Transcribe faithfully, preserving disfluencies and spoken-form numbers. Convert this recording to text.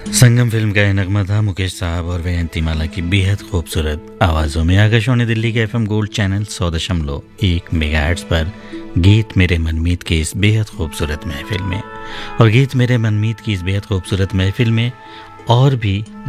संगम film का यह नगमा था मुकेश साहब और वयंती माला की बेहद खूबसूरत आवाज़ों में। आकाशवाणी दिल्ली के एफएम गोल्ड चैनल सौ दशमलव एक मेगाहर्ट्ज़ पर गीत मेरे मनमीत की इस बेहद खूबसूरत महफिल में। और गीत मेरे मनमीत की इस बेहद खूबसूरत महफिल में और भी